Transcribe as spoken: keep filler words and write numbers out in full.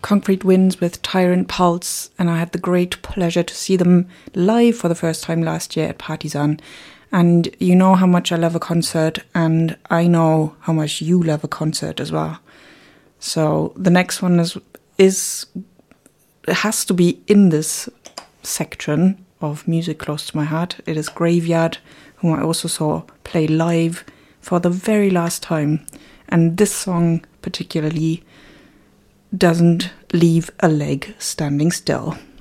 Concrete Winds with Tyrant Pulse, and I had the great pleasure to see them live for the first time last year at Partizan. And you know how much I love a concert, and I know how much you love a concert as well. So the next one is is it has to be in this section of music close to my heart. It is Graveyard, whom I also saw play live for the very last time. And this song particularly doesn't leave a leg standing still.